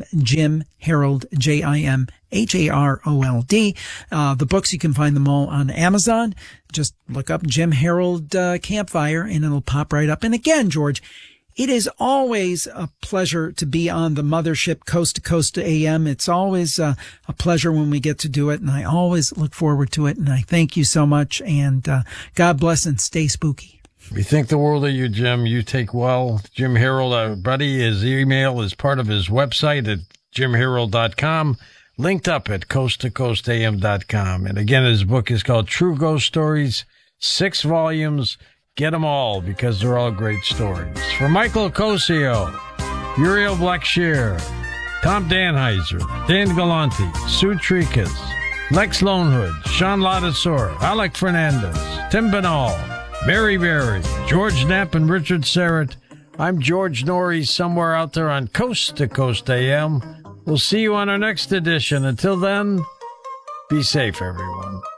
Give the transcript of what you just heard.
Jim Harold, Jimharold. The books, you can find them all on Amazon. Just look up Jim Harold Campfire and it'll pop right up. And again, George, it is always a pleasure to be on the mothership Coast to Coast AM. It's always a pleasure when we get to do it, and I always look forward to it. And I thank you so much, and God bless and stay spooky. We think the world of you, Jim. You take well. Jim Harold, our buddy, his email is part of his website at jimharold.com, linked up at coasttocoastam.com. And again, his book is called True Ghost Stories, 6 volumes. Get them all because they're all great stories. For Michael Cosio, Uriel Blackshear, Tom Danheiser, Dan Galante, Sue Trikas, Lex Lonehood, Sean Ladasor, Alec Fernandez, Tim Banal, Mary Berry, George Knapp, and Richard Serrett, I'm George Norrie, somewhere out there on Coast to Coast AM. We'll see you on our next edition. Until then, be safe, everyone.